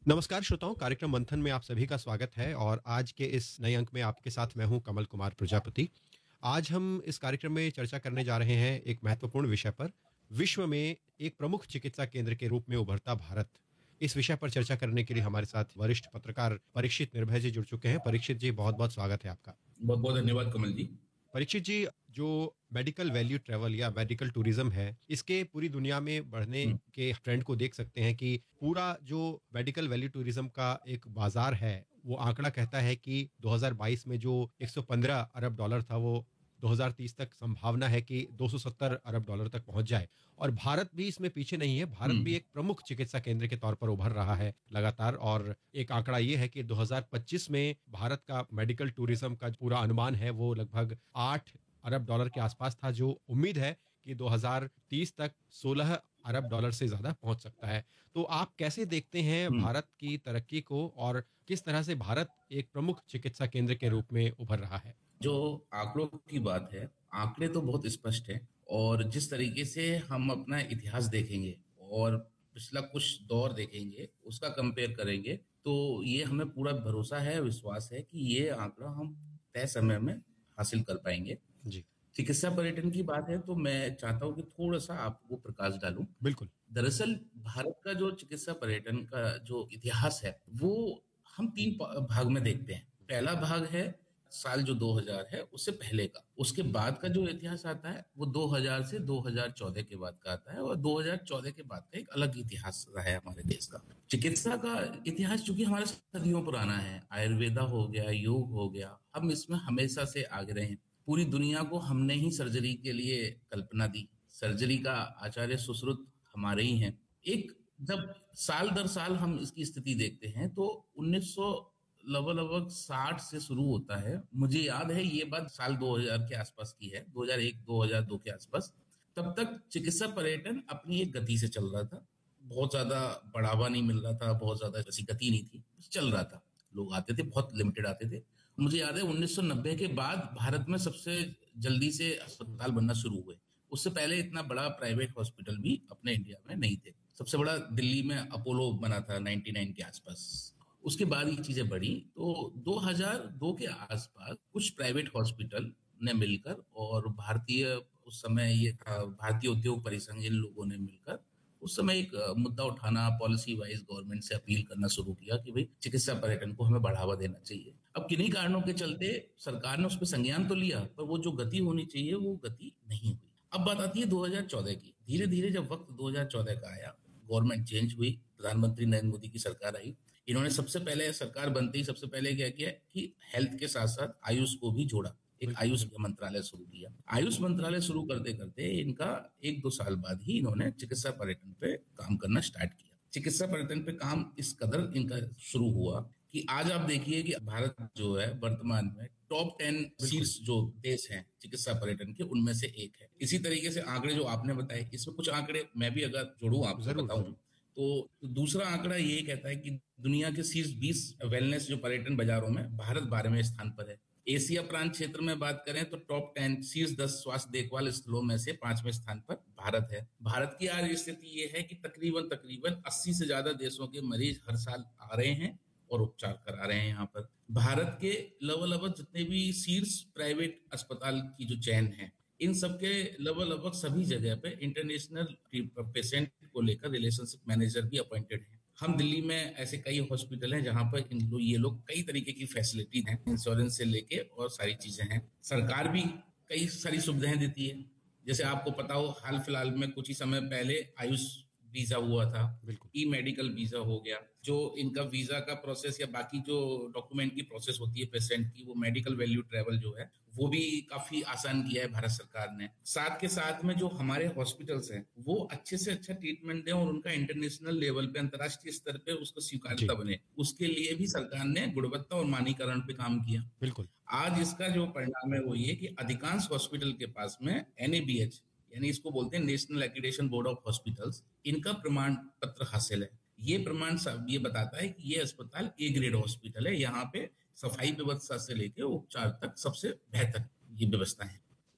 नमस्कार श्रोताओं, कार्यक्रम मंथन में आप सभी का स्वागत है और आज के इस नए अंक में आपके साथ मैं हूं कमल कुमार प्रजापति। आज हम इस कार्यक्रम में चर्चा करने जा रहे हैं एक महत्वपूर्ण विषय पर, विश्व में एक प्रमुख चिकित्सा केंद्र के रूप में उभरता भारत। इस विषय पर चर्चा करने के लिए हमारे साथ वरिष्ठ पत्रकार परीक्षित निर्भय जी जुड़ चुके हैं। परीक्षित जी, बहुत-बहुत स्वागत है आपका। बहुत बहुत धन्यवाद कमल जी। परीक्षित जी, जो मेडिकल वैल्यू ट्रैवल या मेडिकल टूरिज्म है, इसके पूरी दुनिया में बढ़ने हम्म, के ट्रेंड को देख सकते हैं कि पूरा जो मेडिकल वैल्यू टूरिज्म का एक बाजार है, वो आंकड़ा कहता है कि 2022 में जो 115 अरब डॉलर था, वो 2030 तक संभावना है कि 270 अरब डॉलर तक पहुंच जाए। और भारत भी इसमें पीछे नहीं है। भारत भी हम्म, एक प्रमुख चिकित्सा केंद्र के तौर पर उभर रहा है लगातार। और एक आंकड़ा ये है कि 2025 में भारत का मेडिकल टूरिज्म का पूरा अनुमान है वो लगभग 8 अरब डॉलर के आसपास था, जो उम्मीद है कि 2030 तक 16 अरब डॉलर से ज़्यादा पहुंच सकता है। तो आप कैसे देखते हैं हम्म। भारत की तरक्की को और किस तरह से भारत एक प्रमुख चिकित्सा केंद्र के रूप में उभर रहा है? जो आंकड़ों की बात है, आंकड़े तो बहुत स्पष्ट है। और जिस तरीके से हम अपना इतिहास देखेंगे और पिछला कुछ दौर देखेंगे, उसका कंपेयर करेंगे, तो ये हमें पूरा भरोसा है, विश्वास है कि ये आंकड़ा हम तय समय में हासिल कर पाएंगे। जी, चिकित्सा पर्यटन की बात है तो मैं चाहता हूँ कि थोड़ा सा आपको प्रकाश डालूं। बिल्कुल। दरअसल भारत का जो चिकित्सा पर्यटन का जो इतिहास है, वो हम तीन भाग में देखते हैं। पहला भाग है साल जो 2000 है उससे पहले का। उसके बाद का जो इतिहास आता है वो 2000 से 2014 के बाद का आता है, और 2014 के बाद का एक अलग इतिहास रहा है हमारे देश का। चिकित्सा का इतिहास चूंकि हमारे सदियों पुराना है, आयुर्वेदा हो गया, योग हो गया, हम इसमें हमेशा से आगे रहे हैं। पूरी दुनिया को हमने ही सर्जरी के लिए कल्पना दी। सर्जरी का आचार्य सुश्रुत हमारे ही हैं। एक जब साल दर साल हम इसकी स्थिति देखते हैं तो 1900 लगभग लगभग 60 से शुरू होता है। मुझे याद है ये बात साल 2000 के आसपास की है, 2001 2002 के आसपास। तब तक चिकित्सा पर्यटन अपनी एक गति से चल रहा था। बहुत ज्यादा बढ़ावा नहीं मिल रहा था, बहुत ज्यादा ऐसी गति नहीं थी, बस चल रहा था। लोग आते थे, बहुत लिमिटेड आते थे। मुझे याद है 1990 के बाद भारत में सबसे जल्दी से हुँ, अस्पताल बनना शुरू हुए। उससे पहले इतना बड़ा प्राइवेट हॉस्पिटल भी अपने इंडिया में नहीं थे। सबसे बड़ा दिल्ली में अपोलो बना था 99 के आसपास। उसके बाद ये चीजें बढ़ी तो 2002 के आसपास कुछ प्राइवेट हॉस्पिटल ने मिलकर, और भारतीय, उस समय ये था भारतीय उद्योग परिसंघ, इन लोगों ने मिलकर उस समय एक मुद्दा उठाना, पॉलिसी वाइज गवर्नमेंट से अपील करना शुरू किया कि भाई चिकित्सा पर्यटन को हमें बढ़ावा देना चाहिए। अब किन्हीं कारणों के चलते सरकार ने उस पर संज्ञान तो लिया, पर वो जो गति होनी चाहिए वो गति नहीं हुई। अब बात आती है 2014 की। धीरे धीरे जब वक्त 2014 का आया, गवर्नमेंट चेंज हुई, प्रधानमंत्री नरेंद्र मोदी की सरकार आई। इन्होंने सबसे पहले, सरकार बनते ही सबसे पहले क्या किया कि हेल्थ के साथ साथ आयुष को भी जोड़ा। एक बिल्कुल, आयुष बिल्कुल। मंत्रालय शुरू किया। आयुष मंत्रालय शुरू करते करते इनका 1-2 साल बाद ही इन्होंने चिकित्सा पर्यटन पे काम करना स्टार्ट किया। चिकित्सा पर्यटन पे काम इस कदर इनका शुरू हुआ कि आज आप देखिए कि भारत जो है वर्तमान में टॉप 10 बिल्कुल, शीर्ष जो देश हैं चिकित्सा पर्यटन के, उनमें से एक है। इसी तरीके से आंकड़े जो आपने बताए, इसमें कुछ आंकड़े मैं भी अगर जोड़ूं आपको ज़रूर, बताऊं, ज़रूर। तो दूसरा आंकड़ा ये कहता है कि दुनिया के शीर्ष 20 वेलनेस जो पर्यटन बाजारों में भारत 12वें स्थान पर है। एशिया प्रांत क्षेत्र में बात करें तो टॉप 10 शीर्ष 10 स्वास्थ्य देखभाल स्थलों में से 5वें स्थान पर भारत है। भारत की आज स्थिति ये है कि तकरीबन तकरीबन 80 से ज्यादा देशों के मरीज हर साल आ रहे हैं और उपचार करा रहे हैं यहाँ पर। भारत के लगभग लगभग जितने भी शीर्ष प्राइवेट अस्पताल की जो चैन है, इन सबके लगभग लगभग सभी जगह पे इंटरनेशनल पेशेंट को लेकर रिलेशनशिप मैनेजर भी अपॉइंटेड हैं। हम दिल्ली में ऐसे कई हॉस्पिटल हैं जहां पर ये लोग कई तरीके की फैसिलिटी हैं, इंश्योरेंस से लेके और सारी चीजें हैं। सरकार भी कई सारी सुविधाएं देती है। जैसे आपको पता हो, हाल फिलहाल में कुछ ही समय पहले आयुष वीजा हुआ था, बिल्कुल। ई मेडिकल वीजा हो गया। जो इनका वीजा का प्रोसेस या बाकी जो डॉक्यूमेंट की प्रोसेस होती है पेशेंट की, वो मेडिकल वैल्यू ट्रेवल जो है वो भी काफी आसान किया है भारत सरकार ने। साथ के साथ में जो हमारे हॉस्पिटल्स हैं वो अच्छे से अच्छा ट्रीटमेंट दें और उनका इंटरनेशनल लेवल पे, अंतर्राष्ट्रीय स्तर पे उसको स्वीकार्यता जी, बने, उसके लिए भी सरकार ने गुणवत्ता और मानकीकरण पे काम किया। बिल्कुल। आज इसका जो परिणाम है वो ये कि अधिकांश हॉस्पिटल के पास में एनएबीएच, यानी इसको बोलते हैं national accreditation board of hospitals, इनका प्रमाण पत्र हासिल है। ये प्रमाण सब ये बताता है कि ये अस्पताल ए ग्रेड हॉस्पिटल है। यहाँ पे सफाई व्यवस्था से लेके उपचार तक सबसे बेहतर ये व्यवस्था है।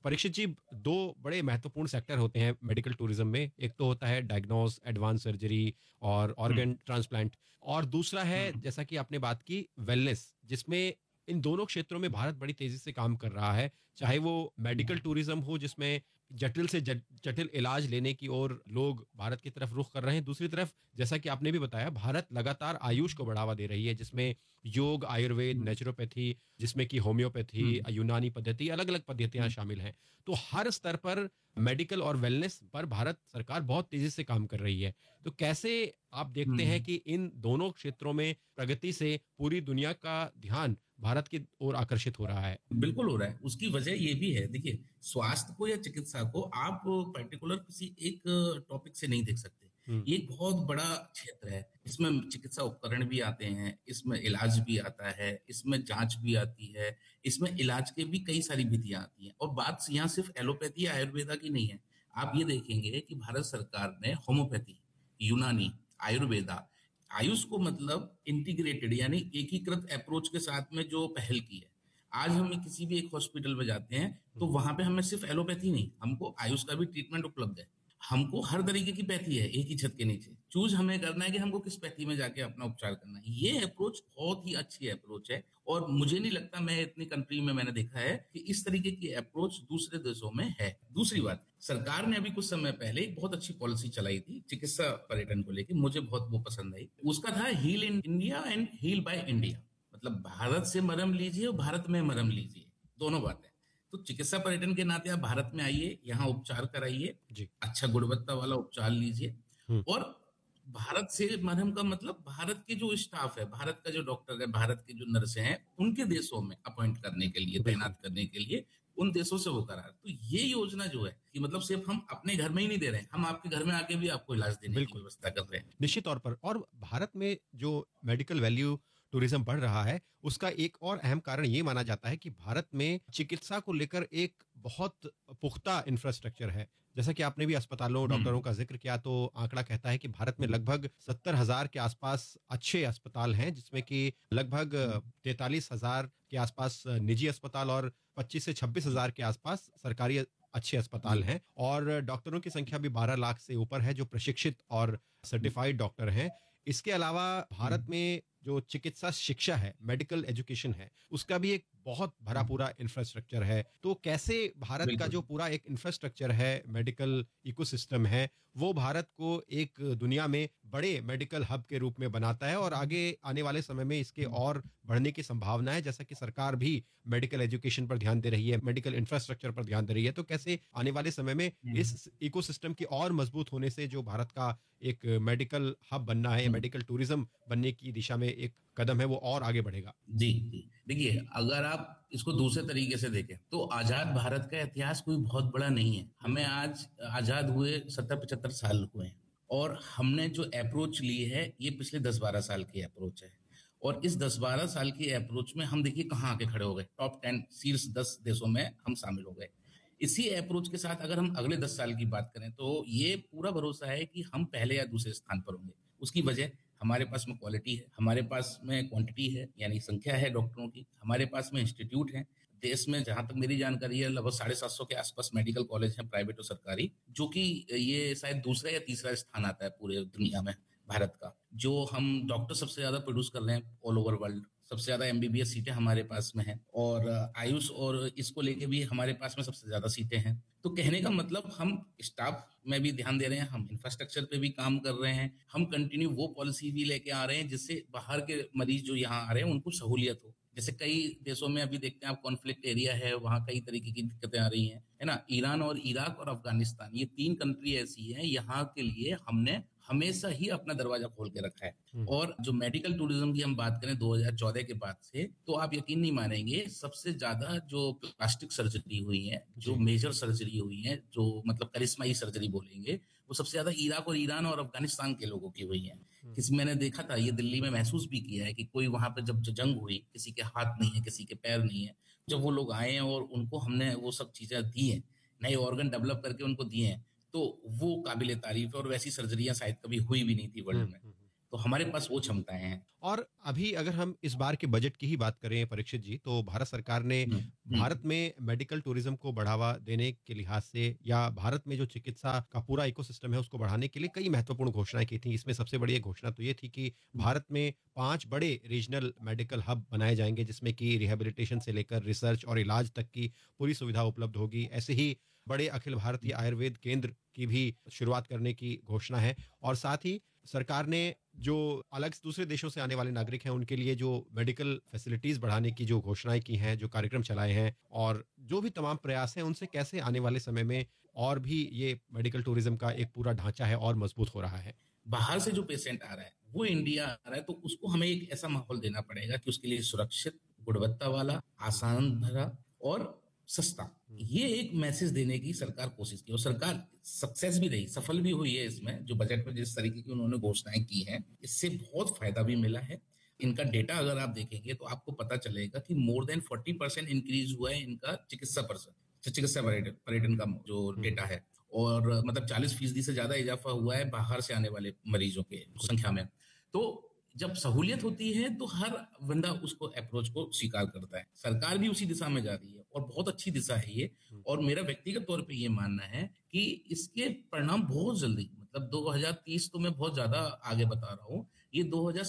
परीक्षित जी, 2 बड़े महत्वपूर्ण सेक्टर होते हैं मेडिकल टूरिज़्म में। एक तो होता है डायग्नोस, एडवांस सर्जरी और हुँ, ऑर्गन ट्रांसप्लांट, और दूसरा है, हुँ, जैसा कि आपने बात की, वेलनेस, जिसमें इन दोनों क्षेत्रों में भारत बड़ी तेज़ी से काम कर रहा है। चाहे वो मेडिकल हुँ, टूरिज़्म हो, जिसमें जटिल से जटिल इलाज लेने की ओर लोग भारत की तरफ रुख कर रहे हैं। दूसरी तरफ, जैसा कि आपने भी बताया, भारत लगातार आयुष को बढ़ावा दे रही है, जिसमें योग, आयुर्वेद, हुँ, नेचुरोपैथी, जिसमें कि होम्योपैथी, हुँ, यूनानी पद्धति, अलग-अलग पद्धतियाँ हुँ, शामिल हैं। तो हर स्तर पर मेडिकल और वेलनेस पर भारत सरकार बहुत तेज़ी से काम कर रही है। तो कैसे आप देखते हैं हुँ। कि इन दोनों क्षेत्रों में प्रगति से पूरी दुनिया का ध्यान भारत की ओर आकर्षित हो रहा है? बिल्कुल हो रहा है। उसकी वजह ये भी है, देखिए, स्वास्थ्य को या चिकित्सा को आप पर्टिकुलर किसी एक टॉपिक से नहीं देख सकते। हुँ, ये एक बहुत बड़ा क्षेत्र है। इसमें चिकित्सा उपकरण भी आते हैं, इसमें इलाज भी आता है, इसमें जाँच भी आती है, इसमें इलाज के भी कई सारी विधियाँ आती हैं और बात यहाँ सिर्फ़ एलोपैथी या आयुर्वेदा की नहीं है। आप ये देखेंगे कि भारत सरकार ने होम्योपैथी, यूनानी, आयुर्वेदा, आयुष को मतलब इंटीग्रेटेड यानी एकीकृत अप्रोच के साथ में जो पहल की है। आज हम किसी भी एक हॉस्पिटल में जाते हैं, तो हुँ, वहाँ पे हमें सिर्फ़ एलोपैथी नहीं, हमको आयुष का भी ट्रीटमेंट उपलब्ध है। हमको हर तरीके की पैथी है एक ही छत के नीचे। चूज़ हमें करना है कि हमको किस पैथी में जाके अपना उपचार करना है। ये अप्रोच बहुत ही अच्छी अप्रोच है और मुझे नहीं लगता, मैं इतनी कंट्री में मैंने देखा है कि इस तरीके की अप्रोच दूसरे देशों में है। दूसरी बात, सरकार ने अभी कुछ समय पहले एक बहुत अच्छी पॉलिसी चलाई थी चिकित्सा पर्यटन को लेके, मुझे बहुत वो पसंद आई। उसका था heal in India and heal by India. मतलब भारत से मरहम लीजिए और भारत में मरहम लीजिए, दोनों बातें। तो चिकित्सा पर्यटन के नाते आप भारत में आइए, यहाँ उपचार कराइए, जी। अच्छा गुणवत्ता वाला उपचार लीजिए हुँ, और भारत से मरहम का मतलब भारत के जो स्टाफ है, भारत का जो डॉक्टर है, भारत के जो नर्सें हैं, उनके देशों में अपॉइंट करने के लिए, बिल्कुल। तैनात करने के लिए उन देशों से वो करा रहा है। तो ये योजना जो है कि मतलब सिर्फ हम अपने घर में ही नहीं दे रहे हैं, हम आपके घर में आके भी आपको इलाज देने की बिल्कुल, व्यवस्था कर रहे हैं। निश्चित तौर पर। और भारत में जो मेडिकल वैल्यू टूरिज़्म बढ़ रहा है, उसका एक और अहम कारण ये माना जाता है कि भारत में चिकित्सा को लेकर एक बहुत पुख्ता इंफ्रास्ट्रक्चर है। जैसा कि आपने भी अस्पतालों, हुँ, डॉक्टरों का ज़िक्र किया, तो आंकड़ा कहता है कि भारत में हुँ, लगभग 70,000 के आसपास अच्छे अस्पताल हैं, जिसमें कि लगभग हुँ, 43,000 के आसपास निजी अस्पताल और 25 से जी, 26,000 के आसपास सरकारी अच्छे अस्पताल जी, हैं, और डॉक्टरों की संख्या भी 12 लाख से ऊपर है, जो प्रशिक्षित और हुँ, सर्टिफाइड डॉक्टर हैं। इसके अलावा हुँ, भारत में जो चिकित्सा शिक्षा है, मेडिकल एजुकेशन है, उसका भी एक बहुत भरा हुँ, पूरा इंफ्रास्ट्रक्चर है। तो कैसे भारत का बिल्कुल। जो पूरा एक इंफ्रास्ट्रक्चर है, मेडिकल इकोसिस्टम है, वो भारत को एक दुनिया में बड़े मेडिकल हब के रूप में बनाता है, और आगे आने वाले समय में इसके हुँ, और बढ़ने की संभावना है, जैसा कि सरकार भी मेडिकल एजुकेशन पर ध्यान दे रही है, मेडिकल इंफ्रास्ट्रक्चर पर ध्यान दे रही है। तो कैसे आने वाले समय में हुँ, इस इकोसिस्टम के और मजबूत होने से जो भारत का एक मेडिकल हब बनना है, हुँ। मेडिकल टूरिज़्म बनने की दिशा में एक कदम है, वो और आगे बढ़ेगा? जी, जी। देखिए, अगर आप इसको दूसरे तरीके से देखें, तो आज़ाद भारत का इतिहास कोई बहुत बड़ा नहीं है। हमें बिल्कुल। आज आज़ाद हुए 70-75 साल हुए हैं और हमने जो अप्रोच ली है, ये पिछले 10-12 साल की अप्रोच है। और इस 10-12 साल की अप्रोच में हम देखिए कहाँ आके खड़े हो गए, टॉप 10 शीर्ष 10 देशों में हम शामिल हो गए। इसी अप्रोच के साथ अगर हम अगले 10 साल की बात करें, तो ये पूरा भरोसा है कि हम पहले या दूसरे स्थान पर होंगे। उसकी वजह, हमारे पास में क्वालिटी है, हमारे पास में क्वांटिटी है, यानी संख्या है डॉक्टरों की, हमारे पास में इंस्टीट्यूट हैं। देश में जहाँ तक मेरी जानकारी है लगभग 750 के आसपास मेडिकल कॉलेज हैं, प्राइवेट और सरकारी, जो कि ये शायद दूसरा या तीसरा स्थान आता है पूरे दुनिया में भारत का। जो हम डॉक्टर सबसे ज़्यादा प्रोड्यूस कर रहे हैं ऑल ओवर वर्ल्ड, सबसे ज़्यादा एमबीबीएस सीटें हमारे पास में हैं और आयुष और इसको लेके भी हमारे पास में सबसे ज़्यादा सीटें हैं। तो कहने का मतलब हम स्टाफ में भी ध्यान दे रहे हैं, हम इंफ्रास्ट्रक्चर पे भी काम कर रहे हैं, हम कंटिन्यू वो पॉलिसी भी लेके आ रहे हैं जिससे बाहर के मरीज जो यहाँ आ रहे हैं उनको सहूलियत हो। जैसे कई देशों में अभी देखते हैं आप, कॉन्फ्लिक्ट एरिया है, वहाँ कई तरीके की दिक्कतें आ रही हैं, है ना? ईरान और इराक और अफ़गानिस्तान, ये 3 कंट्री ऐसी हैं, यहाँ के लिए हमने हमेशा ही अपना दरवाज़ा खोल के रखा है। हुँ, और जो मेडिकल टूरिज़्म की हम बात करें 2014 के बाद से, तो आप यकीन नहीं मानेंगे, सबसे ज़्यादा जो प्लास्टिक सर्जरी हुई है, जो जी। मेजर सर्जरी हुई है, जो मतलब करिश्माई सर्जरी बोलेंगे, वो सबसे ज़्यादा इराक और ईरान और अफ़गानिस्तान के लोगों की हुई है। हुँ, किसी मैंने देखा था, ये दिल्ली में महसूस भी किया है कि कोई वहाँ पे जब ज जंग हुई, किसी के हाथ नहीं है, किसी के पैर नहीं है, जब वो लोग आए हैं और उनको हमने वो सब चीज़ें दी हैं, नए ऑर्गन डेवलप करके उनको दिए हैं, तो वो काबिल-ए-तारीफ़ है और वैसी सर्जरियाँ शायद कभी हुई भी नहीं थी हुँ, वर्ल्ड में। हुँ, हुँ। तो तो हमारे पास वो क्षमताएं हैं। और अभी अगर हम इस बार के बजट की ही बात करें परीक्षित जी, तो भारत सरकार ने हम्म, भारत हम्म, में मेडिकल टूरिज्म को बढ़ावा देने के लिहाज से या भारत में जो चिकित्सा का पूरा इकोसिस्टम है उसको बढ़ाने के लिए कई महत्वपूर्ण घोषणाएं की थी। इसमें सबसे बड़ी एक घोषणा तो ये थी कि भारत में 5 बड़े रीजनल मेडिकल हब बनाए जाएंगे, जिसमें कि रिहैबिलिटेशन से लेकर रिसर्च और इलाज तक की पूरी सुविधा उपलब्ध होगी। ऐसे ही बड़े अखिल भारतीय आयुर्वेद केंद्र की भी शुरुआत करने की घोषणा है। और साथ ही सरकार ने जो अलग दूसरे देशों से आने वाले नागरिक हैं उनके लिए जो मेडिकल फैसिलिटीज बढ़ाने की जो घोषणाएं की हैं, जो कार्यक्रम चलाए हैं और जो भी तमाम प्रयास हैं, उनसे कैसे आने वाले समय में और भी ये मेडिकल टूरिज्म का एक पूरा ढांचा है और मजबूत हो रहा है। बाहर से जो पेशेंट आ रहा है वो इंडिया आ रहा है, तो उसको हमें एक ऐसा माहौल देना पड़ेगा कि उसके लिए सुरक्षित, गुणवत्ता वाला, आसान भरा और सस्ता, ये एक मैसेज देने की सरकार कोशिश की और सरकार सक्सेस भी रही, सफल भी हुई है। इसमें जो बजट में जिस तरीके की उन्होंने घोषणाएं की हैं, इससे बहुत फायदा भी मिला है। इनका डेटा अगर आप देखेंगे तो आपको पता चलेगा कि मोर देन 40% इंक्रीज हुआ है इनका चिकित्सा पर्यटन पर्यटन का जो डेटा है। और मतलब 40% से ज्यादा इजाफा हुआ है बाहर से आने वाले मरीजों के संख्या में। तो जब सहूलियत होती है तो हर बंदा उसको अप्रोच को स्वीकार करता है। सरकार भी उसी दिशा में जा रही है और बहुत अच्छी दिशा है ये। और मेरा व्यक्तिगत तौर पे ये मानना है कि इसके परिणाम बहुत जल्दी, मतलब 2030 तो मैं बहुत ज्यादा आगे बता रहा हूँ, ये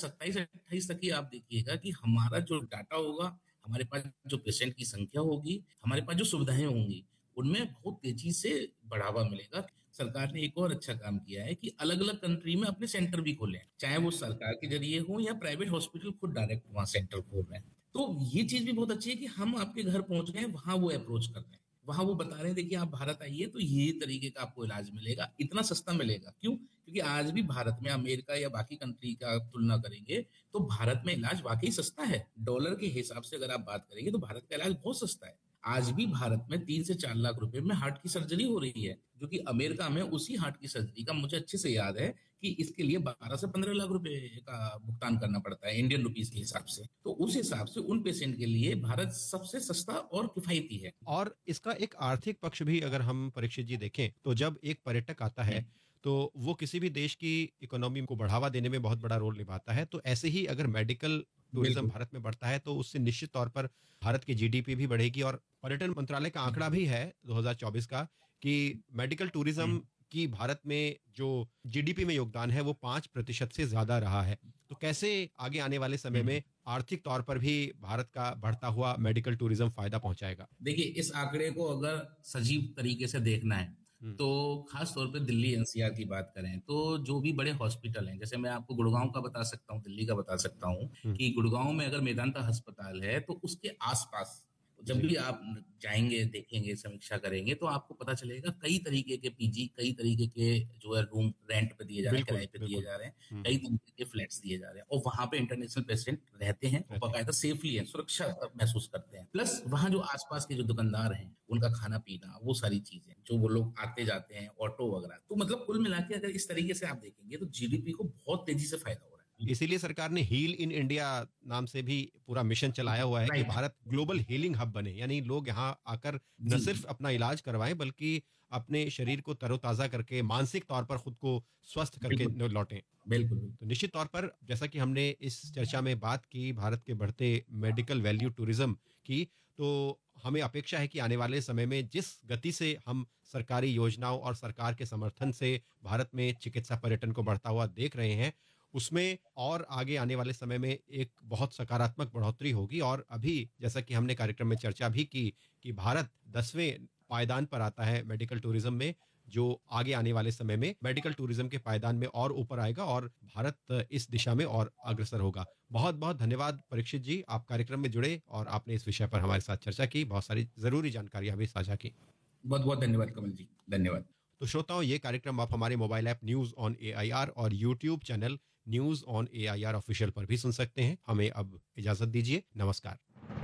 2027-28 तक ही आप देखिएगा कि हमारा जो डाटा होगा, हमारे पास जो पेशेंट की संख्या होगी, हमारे पास जो सुविधाएं होंगी, उनमें बहुत तेजी से बढ़ावा मिलेगा। सरकार ने एक और अच्छा काम किया है कि अलग अलग कंट्री में अपने सेंटर भी खोले हैं, चाहे वो सरकार के जरिए हो या प्राइवेट हॉस्पिटल खुद डायरेक्ट वहां सेंटर खोल रहे हैं। तो ये चीज भी बहुत अच्छी है कि हम आपके घर पहुंच गए, वहां वो अप्रोच कर रहे हैं, वहां वो बता रहे हैं देखिए आप भारत आइए तो ये तरीके का आपको इलाज मिलेगा, इतना सस्ता मिलेगा। क्यों? क्योंकि आज भी भारत में अमेरिका या बाकी कंट्री का तुलना करेंगे तो भारत में इलाज वाकई सस्ता है। डॉलर के हिसाब से अगर आप बात करेंगे तो भारत का इलाज बहुत सस्ता है। आज भी भारत में 3 से 4 लाख रुपए में हार्ट की सर्जरी हो रही है, जो कि अमेरिका में उसी हार्ट की सर्जरी का मुझे अच्छे से याद है कि इसके लिए 12 से 15 लाख रुपए का भुगतान करना पड़ता है इंडियन रुपीस के हिसाब से। तो उस हिसाब से उन पेशेंट के लिए भारत सबसे सस्ता और किफायती है। और इसका एक आर्थिक पक्ष भी अगर हम परीक्षित जी देखें, तो जब एक पर्यटक आता है हम्म, तो वो किसी भी देश की इकोनॉमी को बढ़ावा देने में बहुत बड़ा रोल निभाता है। तो ऐसे ही अगर मेडिकल टूरिज्म बिल्कुल। भारत में बढ़ता है तो उससे निश्चित तौर पर भारत की जीडीपी भी बढ़ेगी। और पर्यटन मंत्रालय का आंकड़ा भी है 2024 का कि मेडिकल टूरिज्म हम्म, की भारत में जो जीडीपी में योगदान है वो 5% से ज्यादा रहा है। तो कैसे आगे आने वाले समय हम्म। में आर्थिक तौर पर भी भारत का बढ़ता हुआ मेडिकल टूरिज्म फायदा पहुंचाएगा? देखिए, इस आंकड़े को अगर सजीव तरीके से देखना है हम्म, तो खास तौर पे दिल्ली एनसीआर की बात करें तो जो भी बड़े हॉस्पिटल हैं, जैसे मैं आपको गुड़गांव का बता सकता हूँ, दिल्ली का बता सकता हूँ हम्म, कि गुड़गांव में अगर मेदांता अस्पताल है तो उसके आसपास जब जी, भी आप जाएंगे, देखेंगे, समीक्षा करेंगे तो आपको पता चलेगा कई तरीके के पीजी, कई तरीके के जो है रूम रेंट पे दिए जा रहे हैं, बिल्कुल, किराए पे दिए बिल्कुल। जा रहे हैं, हुँ, कई तरीके के फ्लैट्स दिए जा रहे हैं और वहां पे इंटरनेशनल पेशेंट रहते हैं और रहते हैं। बाकायदा सेफली है, सुरक्षा महसूस करते हैं। प्लस वहाँ जो आसपास के जो दुकानदार हैं, उनका खाना पीना, वो सारी चीजें जो वो लोग आते जाते हैं, ऑटो वगैरह, तो मतलब कुल मिला के अगर इस तरीके से आप देखेंगे तो जीडीपी को बहुत तेजी से फायदा हो रहा है। इसीलिए सरकार ने हील इन इंडिया नाम से भी पूरा मिशन चलाया हुआ है कि right. Bharat global healing hub बने। यानी लोग यहाँ आकर न जी। सिर्फ अपना इलाज करवाएँ बल्कि अपने शरीर को तरोताज़ा करके मानसिक तौर पर खुद को स्वस्थ करके बिल्कुल, न लौटें। बिल्कुल। तो निश्चित तौर पर जैसा कि हमने इस चर्चा में बात की भारत के बढ़ते मेडिकल वैल्यू टूरिज्म की, तो हमें अपेक्षा है कि आने वाले समय में जिस गति से हम सरकारी योजनाओं और सरकार के समर्थन से भारत में चिकित्सा पर्यटन को बढ़ता हुआ देख रहे हैं, उसमें और आगे आने वाले समय में एक बहुत सकारात्मक बढ़ोतरी होगी। और अभी जैसा कि हमने कार्यक्रम में चर्चा भी की कि भारत 10वें पायदान पर आता है मेडिकल टूरिज्म में, जो आगे आने वाले समय में मेडिकल टूरिज्म के पायदान में और ऊपर आएगा और भारत इस दिशा में और अग्रसर होगा। बहुत-बहुत धन्यवाद परीक्षित जी, आप कार्यक्रम में जुड़े और आपने इस विषय पर हमारे साथ चर्चा की, बहुत सारी ज़रूरी जानकारियाँ भी साझा की। बहुत बहुत धन्यवाद कमल जी, धन्यवाद। तो श्रोताओं, ये कार्यक्रम आप हमारे mobile app news on AIR और YouTube channel news on AIR official पर भी सुन सकते हैं। हमें अब इजाज़त दीजिए। नमस्कार।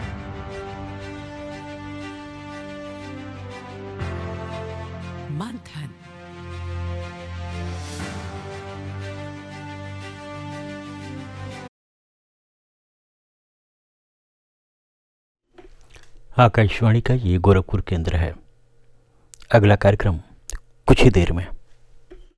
मंथन। आकाशवाणी का ये गोरखपुर केंद्र है। अगला कार्यक्रम कुछ ही देर में।